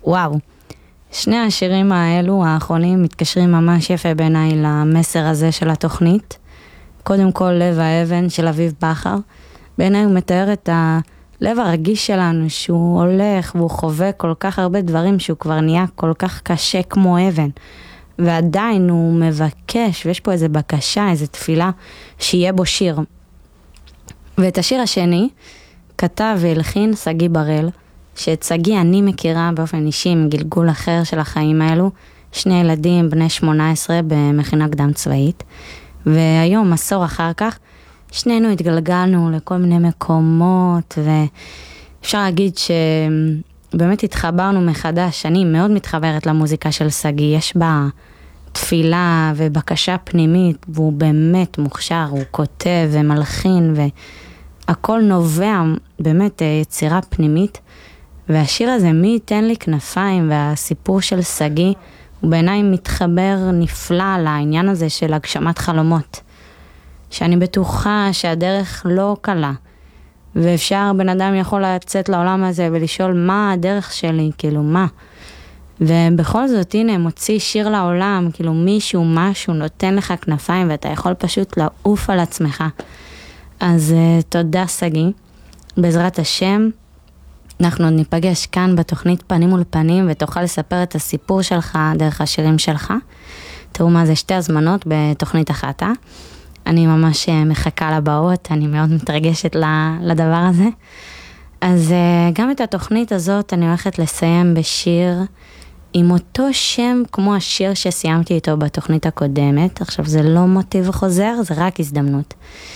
וואו, שני השירים האלו, האחרונים, מתקשרים ממש יפה בעיניי למסר הזה של התוכנית. קודם כל, לב האבן של אביב בכר. בעיניי הוא מתאר את הלב הרגיש שלנו, שהוא הולך והוא חווה כל כך הרבה דברים, שהוא כבר נהיה כל כך קשה כמו אבן. ועדיין הוא מבקש, ויש פה איזו בקשה, איזו תפילה, שיהיה בו שיר. ואת השיר השני כתב והלחין סגי בראל, שאת סגי אני מכירה באופן אישי עם גלגול אחר של החיים האלו, שני ילדים בני 18 במכינה קדם צבאית, והיום, עשור אחר כך, שנינו התגלגלנו לכל מיני מקומות, ואפשר להגיד שבאמת התחברנו מחדש. אני מאוד מתחברת למוזיקה של סגי, יש בה תפילה ובקשה פנימית, והוא באמת מוכשר, הוא כותב ומלחין, והכל נובע באמת יצירה פנימית, והשיר הזה, מי ייתן לי כנפיים, והסיפור של סגי, הוא בעיניי מתחבר נפלא לעניין הזה של הגשמת חלומות. שאני בטוחה שהדרך לא קלה, ואפשר, בן אדם יכול לצאת לעולם הזה ולשאול מה הדרך שלי, כאילו מה. ובכל זאת, הנה, מוציא שיר לעולם, כאילו מישהו, משהו, נותן לך כנפיים, ואתה יכול פשוט לעוף על עצמך. אז תודה סגי, בעזרת השם, אנחנו עוד ניפגש כאן בתוכנית פנים מול פנים, ותוכל לספר את הסיפור שלך דרך השירים שלך. תראו מה זה, שתי הזמנות בתוכנית אחת, אני ממש מחכה לבאות, אני מאוד מתרגשת לדבר הזה. אז גם את התוכנית הזאת אני הולכת לסיים בשיר עם אותו שם כמו השיר שסיימתי איתו בתוכנית הקודמת. עכשיו זה לא מוטיב חוזר, זה רק הזדמנות.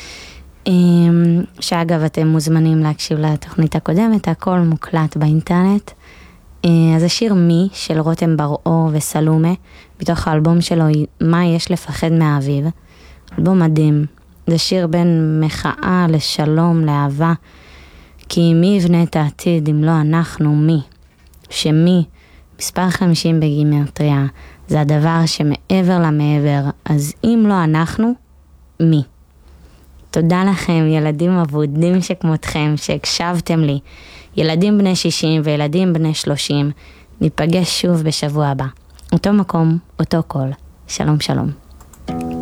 שאגב אתם מוזמנים להקשיב לתוכנית הקודמת, הכל מוקלט באינטרנט. אז השיר מי של רותם בר-אור וסלומה, בתוך האלבום שלו מה יש לפחד מהאביב. אלבום מדהים, זה שיר בין מחאה לשלום, לאהבה, כי מי יבנה את העתיד אם לא אנחנו, מי? שמי, מספר 50 בגימטריה, זה הדבר שמעבר למעבר, אז אם לא אנחנו, מי? תודה לכם, ילדים אבודים שכמותכם, שהקשבתם לי, ילדים בני 60 וילדים בני 30, ניפגש שוב בשבוע הבא. אותו מקום, אותו קול. שלום שלום.